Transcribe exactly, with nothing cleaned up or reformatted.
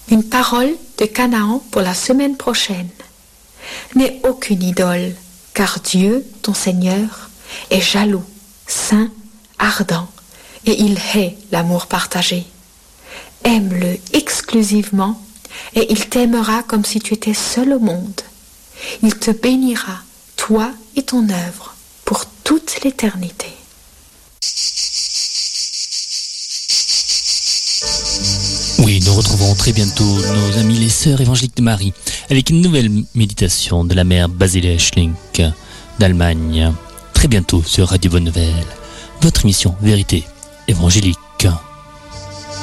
Une parole de Canaan pour la semaine prochaine. N'aie aucune idole, car Dieu, ton Seigneur, est jaloux, saint, ardent, et il hait l'amour partagé. Aime-le exclusivement, et il t'aimera comme si tu étais seul au monde. Il te bénira, toi et ton œuvre, pour toute l'éternité. Oui, nous retrouvons très bientôt nos amis les sœurs évangéliques de Marie avec une nouvelle méditation de la mère Basile Schlink d'Allemagne. Très bientôt sur Radio Bonne Nouvelle, votre émission Vérité évangélique.